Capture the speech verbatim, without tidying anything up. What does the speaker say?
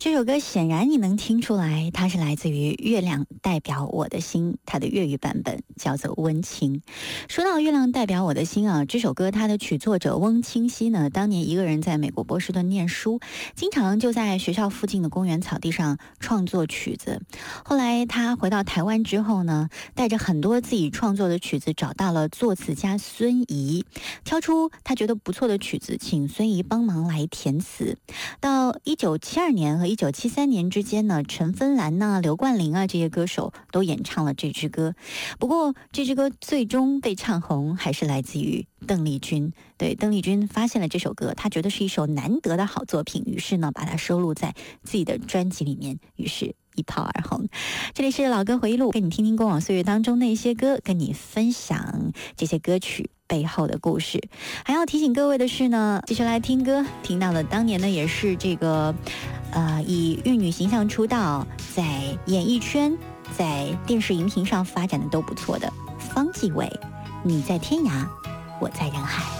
这首歌显然你能听出来，它是来自于《月亮代表我的心》，它的粤语版本叫做《温情》。说到《月亮代表我的心》啊，这首歌它的曲作者翁清溪呢，当年一个人在美国波士顿念书，经常就在学校附近的公园草地上创作曲子。后来他回到台湾之后呢，带着很多自己创作的曲子，找到了作词家孙怡，挑出他觉得不错的曲子，请孙怡帮忙来填词。到一九七二年和一九七三年之间呢，陈芬兰呐、刘冠霖啊这些歌手都演唱了这支歌。不过这支歌最终被唱红，还是来自于邓丽君。对，邓丽君发现了这首歌，她觉得是一首难得的好作品，于是呢把它收录在自己的专辑里面，于是一炮而红。这里是老歌回忆录，跟你听听过往岁月当中那些歌，跟你分享这些歌曲背后的故事。还要提醒各位的是呢，继续来听歌，听到了当年呢也是这个呃以玉女形象出道，在演艺圈在电视荧屏上发展的都不错的方季韦，你在天涯我在人海。